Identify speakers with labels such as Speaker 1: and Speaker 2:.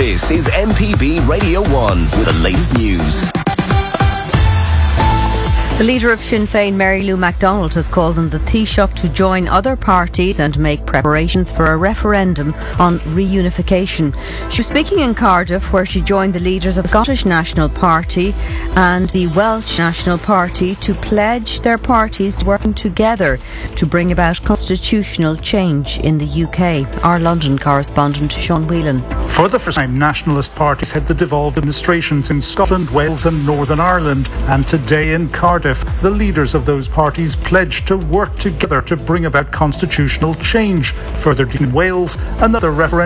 Speaker 1: This is MPB Radio 1 with the latest news.
Speaker 2: The leader of Sinn Féin, Mary Lou MacDonald, has called on the Taoiseach to join other parties and make preparations for a referendum on reunification. She was speaking in Cardiff, where she joined the leaders of the Scottish National Party and the Welsh National Party to pledge their parties to working together to bring about constitutional change in the UK. Our London correspondent, Sean Whelan.
Speaker 3: For the first time, nationalist parties head the devolved administrations in Scotland, Wales and Northern Ireland. And today in Cardiff, the leaders of those parties pledged to work together to bring about constitutional change. Further in Wales, another referendum